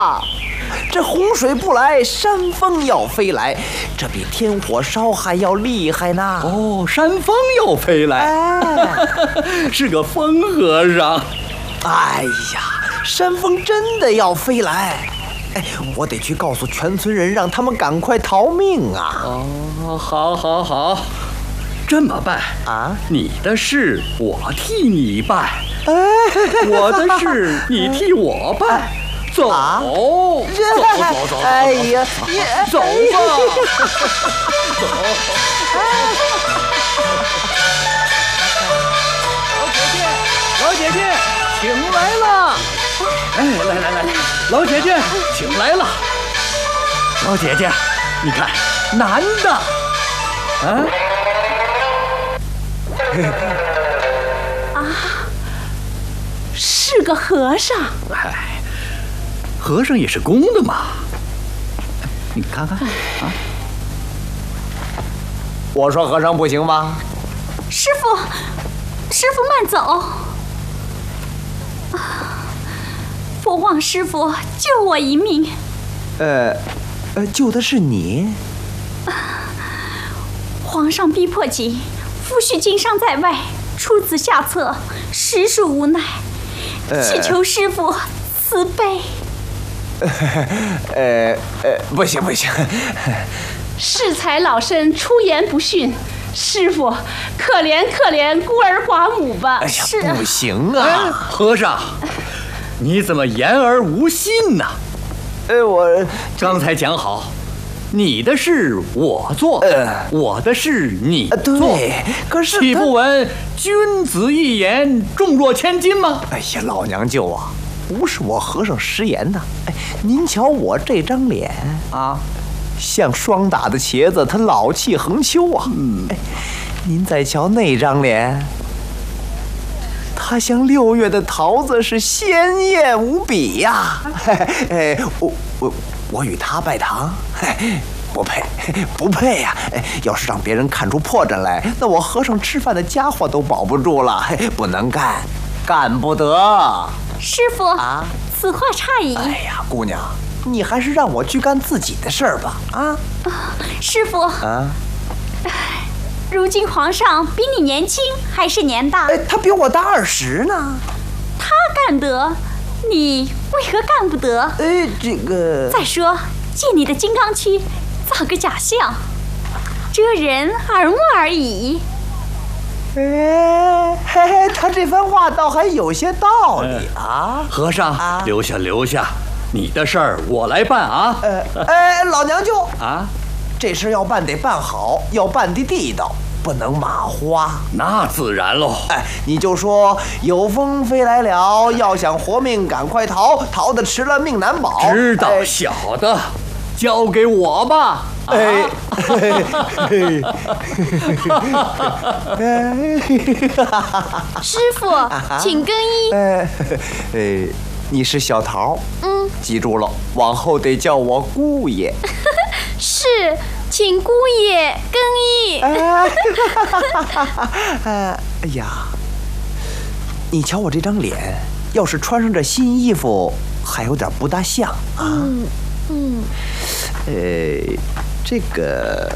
这洪水不来，山风要飞来，这比天火烧还要厉害呢。 哦，山风要飞来，是个疯和尚。 哎呀，山风真的要飞来！哎，我得去告诉全村人，让他们赶快逃命啊！ 哦，好，这么办啊？ 你的事我替你办，我的事你替我办。走，走， 哎呀， 走吧，走。老姐姐，请来了。哎，来，老姐姐，请来了。老姐姐，你看，男的， 是个和尚。 哎，和尚也是公的嘛。你看看啊。 我说和尚不行吗？ 师傅慢走。佛望师傅救我一命。 救的是你？ 皇上逼迫紧，夫婿经商在外，出此下策，实属无奈，祈求师傅慈悲。 不行。 适才老身出言不逊，师傅可怜孤儿寡母吧。 哎呀，不行啊！ 和尚，你怎么言而无信呢？ 我刚才讲好，你的事我做，我的事你做。 对，可是岂不闻君子一言，重若千斤吗？ 哎呀，老娘舅啊，不是我和尚食言呐。哎，您瞧我这张脸啊，像霜打的茄子，它老气横秋啊。哎，您再瞧那张脸，它像6月的桃子，是鲜艳无比呀。我与他拜堂，不配呀！要是让别人看出破绽来，那我和尚吃饭的家伙都保不住了。不能干不得。 师傅啊，此话差矣。 哎呀，姑娘，你还是让我去干自己的事儿吧。 师傅啊，如今皇上比你年轻还是年大？ 他比我大20呢。 他干得，你为何干不得？ 这个…… 再说，借你的金刚躯造个假象，遮人耳目而已。 他这番话倒还有些道理啊。 和尚，留下，你的事儿我来办啊。 老娘舅啊， 这事要办得办好，要办得地道，不能马虎。 那自然喽。 你就说有风飞来了，要想活命赶快逃，逃得迟了命难保。 知道小的，交给我吧。 师傅，请更衣。 你是小桃，记住了，往后得叫我姑爷。 是，请姑爷更衣。 哎呀，你瞧我这张脸，要是穿上这新衣服，还有点不大像啊。这个，